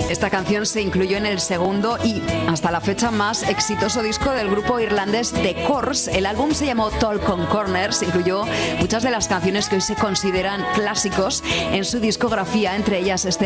Esta canción se incluyó en el segundo y hasta la fecha más exitoso disco del grupo irlandés The Corrs. El álbum se llamó Talk on Corners, incluyó muchas de las canciones que hoy se consideran clásicos en su discografía, entre ellas este